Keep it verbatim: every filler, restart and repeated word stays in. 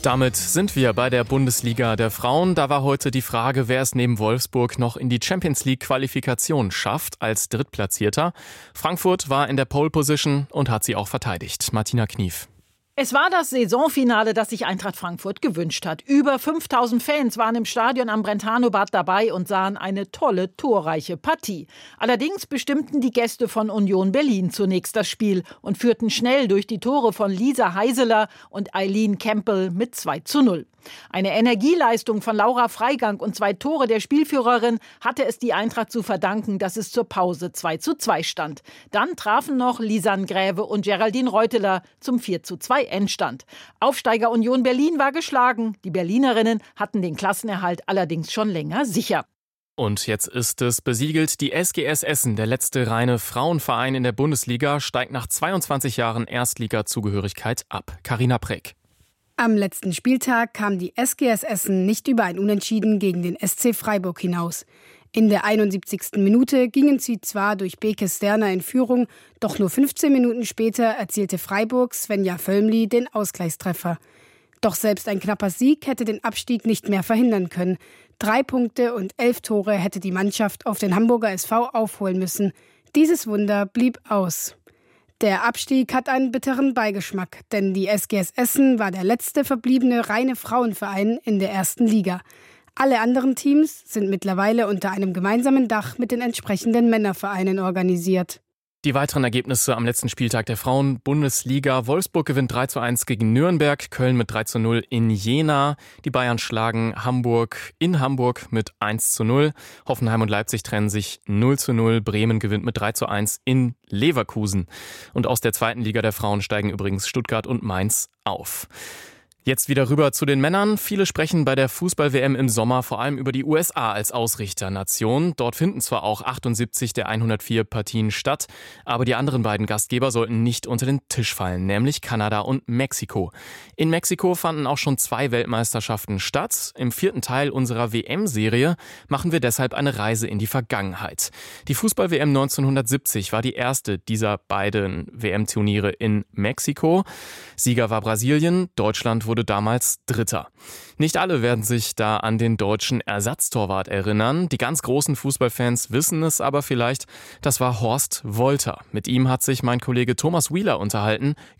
Damit sind wir bei der Bundesliga der Frauen. Da war heute die Frage, wer es neben Wolfsburg noch in die Champions-League-Qualifikation schafft als Drittplatzierter. Frankfurt war in der Pole-Position und hat sie auch verteidigt. Martina Knief. Es war das Saisonfinale, das sich Eintracht Frankfurt gewünscht hat. Über fünftausend Fans waren im Stadion am Brentano-Bad dabei und sahen eine tolle, torreiche Partie. Allerdings bestimmten die Gäste von Union Berlin zunächst das Spiel und führten schnell durch die Tore von Lisa Heiseler und Eileen Campbell mit zwei zu null. Eine Energieleistung von Laura Freigang und zwei Tore der Spielführerin hatte es die Eintracht zu verdanken, dass es zur Pause zwei zu zwei stand. Dann trafen noch Lisanne Gräve und Geraldine Reuteler zum vier zu zwei Endstand. Aufsteiger Union Berlin war geschlagen. Die Berlinerinnen hatten den Klassenerhalt allerdings schon länger sicher. Und jetzt ist es besiegelt. Die S G S Essen, der letzte reine Frauenverein in der Bundesliga, steigt nach zweiundzwanzig Jahren Erstliga-Zugehörigkeit ab. Carina Preck. Am letzten Spieltag kam die S G S Essen nicht über ein Unentschieden gegen den S C Freiburg hinaus. In der einundsiebzigsten Minute gingen sie zwar durch Beke Sterner in Führung, doch nur fünfzehn Minuten später erzielte Freiburg Svenja Völmli den Ausgleichstreffer. Doch selbst ein knapper Sieg hätte den Abstieg nicht mehr verhindern können. Drei Punkte und elf Tore hätte die Mannschaft auf den Hamburger S V aufholen müssen. Dieses Wunder blieb aus. Der Abstieg hat einen bitteren Beigeschmack, denn die S G S Essen war der letzte verbliebene reine Frauenverein in der ersten Liga. Alle anderen Teams sind mittlerweile unter einem gemeinsamen Dach mit den entsprechenden Männervereinen organisiert. Die weiteren Ergebnisse am letzten Spieltag der Frauen-Bundesliga. Wolfsburg gewinnt drei zu eins gegen Nürnberg, Köln mit drei zu null in Jena. Die Bayern schlagen Hamburg in Hamburg mit eins zu null. Hoffenheim und Leipzig trennen sich null zu null. Bremen gewinnt mit drei zu eins in Leverkusen. Und aus der zweiten Liga der Frauen steigen übrigens Stuttgart und Mainz auf. Jetzt wieder rüber zu den Männern. Viele sprechen bei der Fußball-W M im Sommer vor allem über die U S A als Ausrichternation. Dort finden zwar auch achtundsiebzig der hundertvier Partien statt, aber die anderen beiden Gastgeber sollten nicht unter den Tisch fallen, nämlich Kanada und Mexiko. In Mexiko fanden auch schon zwei Weltmeisterschaften statt. Im vierten Teil unserer W M-Serie machen wir deshalb eine Reise in die Vergangenheit. Die Fußball-W M neunzehnhundertsiebzig war die erste dieser beiden W M-Turniere in Mexiko. Sieger war Brasilien, Deutschland wurde wurde damals Dritter. Nicht alle werden sich da an den deutschen Ersatztorwart erinnern. Die ganz großen Fußballfans wissen es aber vielleicht. Das war Horst Wolter. Mit ihm hat sich mein Kollege Thomas Wheeler unterhalten.